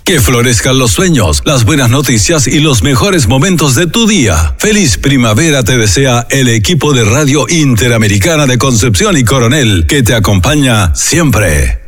Que florezcan los sueños, las buenas noticias y los mejores momentos de tu día. Feliz primavera te desea el equipo de Radio Interamericana de Concepción y Coronel, que te acompaña siempre.